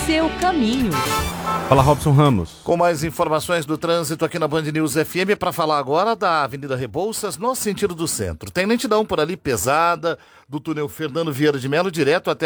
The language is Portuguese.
seu caminho. Fala, Robson Ramos. Com mais informações do trânsito aqui na Band News FM, para falar agora da Avenida Rebouças, no sentido do centro. Tem lentidão por ali pesada, do túnel Fernando Vieira de Melo, direto até